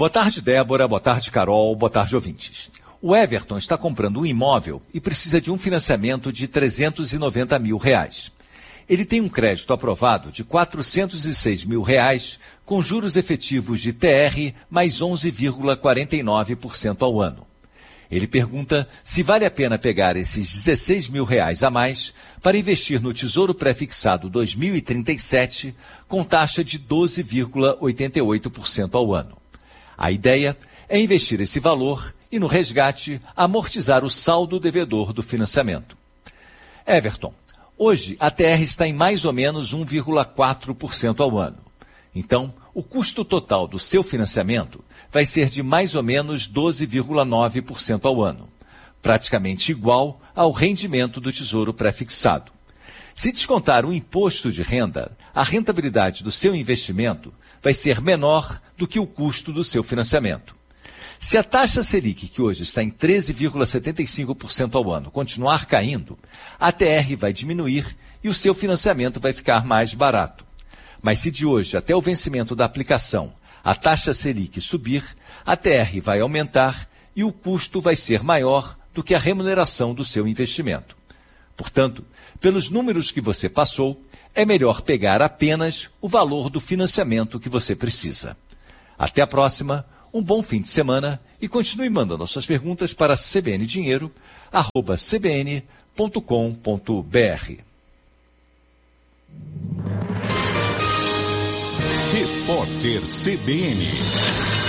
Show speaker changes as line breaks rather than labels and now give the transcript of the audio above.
Boa tarde, Débora. Boa tarde, Carol. Boa tarde, ouvintes. O Everton está comprando um imóvel e precisa de um financiamento de R$390 mil. Ele tem um crédito aprovado de R$406 mil, com juros efetivos de TR mais 11,49% ao ano. Ele pergunta se vale a pena pegar esses R$16 mil a mais para investir no Tesouro Pré-fixado 2037 com taxa de 12,88% ao ano. A ideia é investir esse valor e, no resgate, amortizar o saldo devedor do financiamento. Everton, hoje a TR está em mais ou menos 1,4% ao ano. Então, o custo total do seu financiamento vai ser de mais ou menos 12,9% ao ano, praticamente igual ao rendimento do Tesouro Pré-fixado. Se descontar o imposto de renda, a rentabilidade do seu investimento vai ser menor do que o custo do seu financiamento. Se a taxa Selic, que hoje está em 13,75% ao ano, continuar caindo, a TR vai diminuir e o seu financiamento vai ficar mais barato. Mas se de hoje até o vencimento da aplicação a taxa Selic subir, a TR vai aumentar e o custo vai ser maior do que a remuneração do seu investimento. Portanto, pelos números que você passou, é melhor pegar apenas o valor do financiamento que você precisa. Até a próxima, um bom fim de semana e continue mandando suas perguntas para cbndinheiro@cbn.com.br.
Repórter CBN.